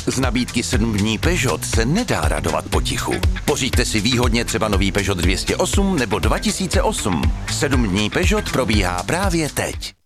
Z nabídky 7 dní Peugeot se nedá radovat potichu. Pořiďte si výhodně třeba nový Peugeot 208 nebo 2008. 7 dní Peugeot probíhá právě teď.